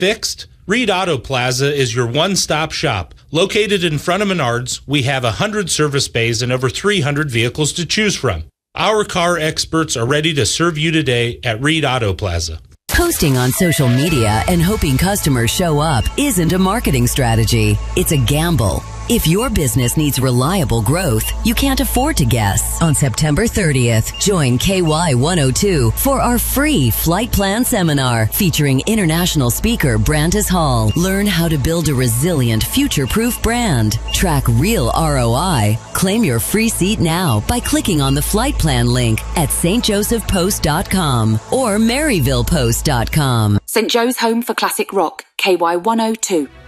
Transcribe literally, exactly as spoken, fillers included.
Fixed? Reed Auto Plaza is your one-stop shop. Located in front of Menards, we have one hundred service bays and over three hundred vehicles to choose from. Our car experts are ready to serve you today at Reed Auto Plaza. Posting on social media and hoping customers show up isn't a marketing strategy. It's a gamble. If your business needs reliable growth, you can't afford to guess. On September thirtieth, join K Y one oh two for our free flight plan seminar featuring international speaker Brandes Hall. Learn how to build a resilient, future-proof brand. Track real R O I. Claim your free seat now by clicking on the flight plan link at s t joseph post dot com or maryville post dot com. Saint Joe's Home for Classic Rock, K Y one oh two.